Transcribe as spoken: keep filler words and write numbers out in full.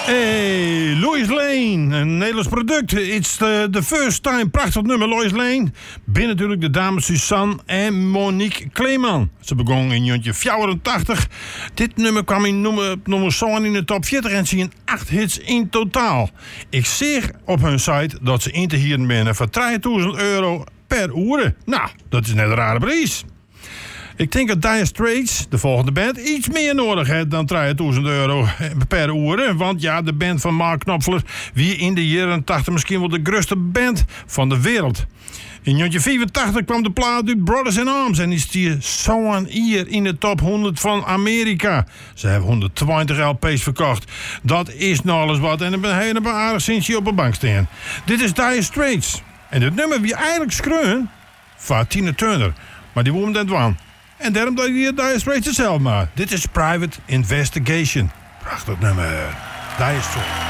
Hey, Lois Lane, een Nederlands product. It's the, the first time. Prachtig nummer, Lois Lane. Binnen natuurlijk de dames Suzanne en Monique Kleeman. Ze begon in jongetje vierentachtig. Dit nummer kwam in nummer, nummer zo in de top veertig en ze in acht hits in totaal. Ik zeg op hun site dat ze in te huren binnen voor drieduizend euro per uur. Nou, dat is net een rare prijs. Ik denk dat Dire Straits, de volgende band, iets meer nodig heeft dan drieduizend euro per uur. Want ja, de band van Mark Knopfler, wie in de jaren tachtig misschien wel de grootste band van de wereld. In negentien vijfentachtig kwam de plaat uit Brothers in Arms en is die zo'n hier in de top honderd van Amerika. Ze hebben honderdtwintig L P's verkocht. Dat is nog alles wat en ik ben helemaal aardig sinds je op een bank staan. Dit is Dire Straits. En dit nummer wie eigenlijk schreeuwen van Tina Turner. Maar die woont net waan. En daarom dat je Dire Straits zelf maar. Dit is Private Investigation. Prachtig nummer. Dire Straits.